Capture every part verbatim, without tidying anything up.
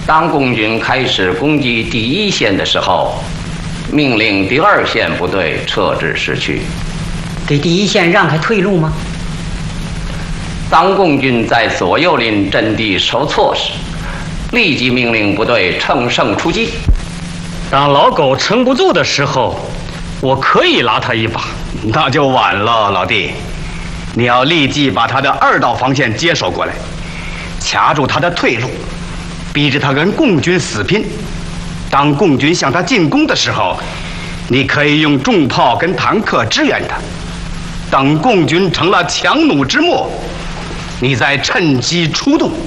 当共军开始攻击第一线的时候，命令第二线部队撤至市区， 给第一线让开退路吗？ 当共军在左右邻阵地受挫时，立即命令部队乘胜出击。 当老狗撑不住的时候，我可以拉他一把。 那就晚了，老弟，你要立即把他的二道防线接手过来，卡住他的退路，逼着他跟共军死拼。当共军向他进攻的时候，你可以用重炮跟坦克支援他。等共军成了强弩之末，你再趁机出动。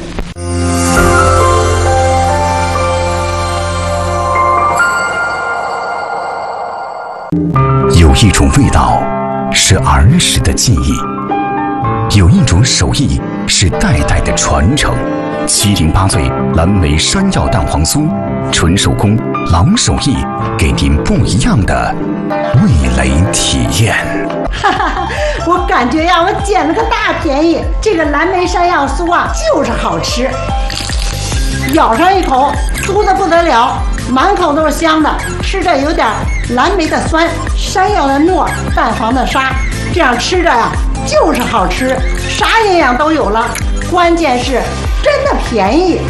有一种味道是儿时的记忆，有一种手艺是代代的传承。七零八岁蓝莓山药蛋黄酥，纯手工老手艺，给您不一样的味蕾体验。 哈哈，我感觉呀，我捡了个大便宜。这个蓝莓山药酥啊，就是好吃，咬上一口，酥的不得了，满口都是香的，吃着有点蓝莓的酸，山药的糯，蛋黄的沙，这样吃着呀就是好吃，啥营养都有了，关键是真的便宜。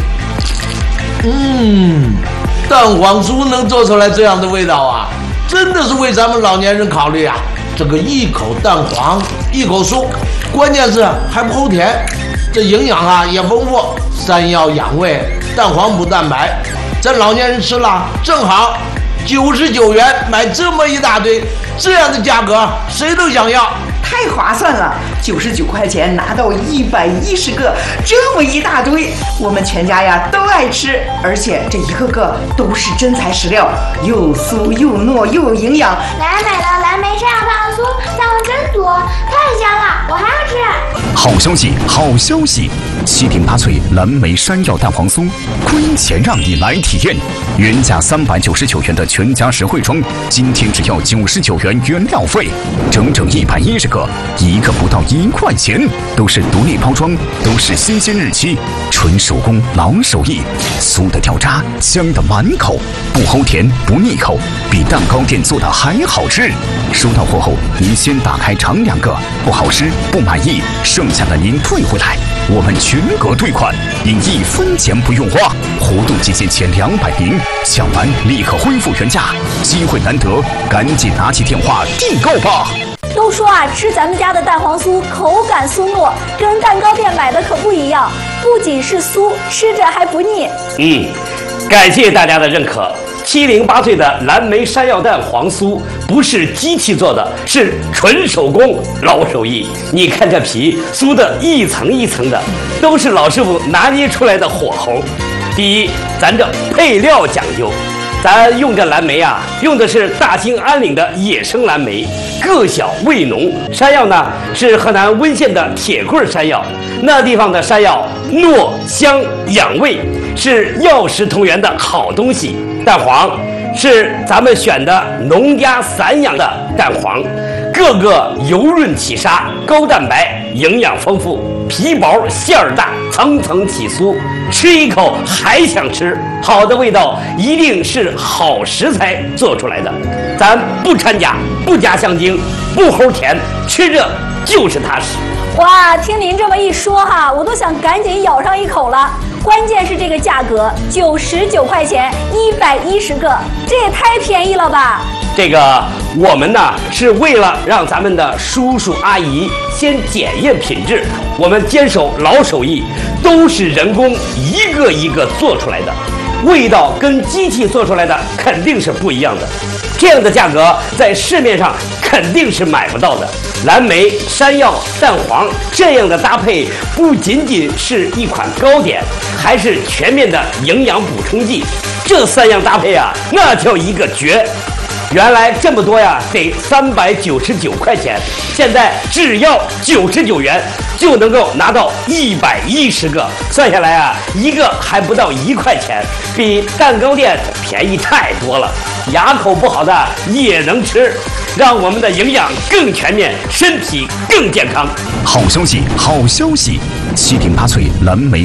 嗯，蛋黄酥能做出来这样的味道啊，真的是为咱们老年人考虑啊。这个一口蛋黄一口酥，关键是还不齁甜，这营养啊也丰富，山药养胃，蛋黄补蛋白，咱老年人吃了正好。九十九元买这么一大堆，这样的价格谁都想要， 太划算了！九十九块钱拿到一百一十个，这么一大堆，我们全家呀都爱吃，而且这一个个都是真材实料，又酥又糯又有营养。 奶奶买了蓝莓山药蛋黄酥，蛋黄真多，太香了，我还要吃。 好消息，好消息！七零八脆蓝莓山药蛋黄酥，亏钱让你来体验。原价三百九十九元的全家实惠装，今天只要九十九元原料费，整整一百一十个，一个不到一块钱，都是独立包装，都是新鲜日期，纯手工老手艺，酥的掉渣，香的满口，不齁甜不腻口，比蛋糕店做的还好吃。收到货后，您先打开尝两个，不好吃不满意，剩下的您退回来，我们全额退款，您一分钱不用花。活动期间前两百名，抢完立刻恢复原价，机会难得，赶紧拿起电话订购吧。 都说啊，吃咱们家的蛋黄酥口感酥糯，跟蛋糕店买的可不一样，不仅是酥，吃着还不腻。 嗯，感谢大家的认可。七零八脆的蓝莓山药蛋黄酥不是机器做的，是纯手工老手艺。你看这皮酥的一层一层的，都是老师傅拿捏出来的火候。第一，咱这配料讲究，咱用这蓝莓啊，用的是大兴安岭的野生蓝莓，个小味浓。山药呢是河南温县的铁棍山药，那地方的山药糯香养胃，是药食同源的好东西。蛋黄是咱们选的农家散养的蛋黄，个个油润起沙，高蛋白，营养丰富，皮薄馅儿大，层层起酥，吃一口还想吃。好的味道一定是好食材做出来的，咱不掺假，不加香精，不齁甜，吃着就是踏实。 哇，听您这么一说哈，我都想赶紧咬上一口了。关键是这个价格，九十九块钱，一百一十个，这也太便宜了吧！ 这个我们呢是为了让咱们的叔叔阿姨先检验品质，我们坚守老手艺，都是人工一个一个做出来的，味道跟机器做出来的肯定是不一样的。这样的价格在市面上肯定是买不到的。蓝莓、山药、蛋黄这样的搭配，不仅仅是一款糕点，还是全面的营养补充剂。这三样搭配啊，那叫一个绝！原来这么多呀，得三百九十九块钱，现在只要九十九元就能够拿到一百一十个，算下来啊，一个还不到一块钱，比蛋糕店便宜太多了。牙口不好的也能吃，让我们的营养更全面，身体更健康。 好消息，好消息！七零八脆蓝莓